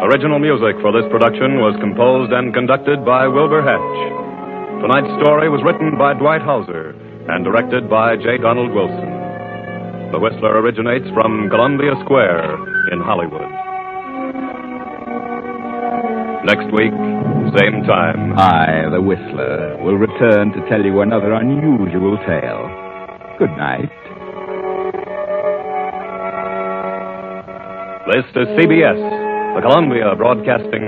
Original music for this production was composed and conducted by Wilbur Hatch. Tonight's story was written by Dwight Hauser and directed by J. Donald Wilson. The Whistler originates from Columbia Square in Hollywood. Next week, same time, I, the Whistler, will return to tell you another unusual tale. Good night. This is CBS, the Columbia Broadcasting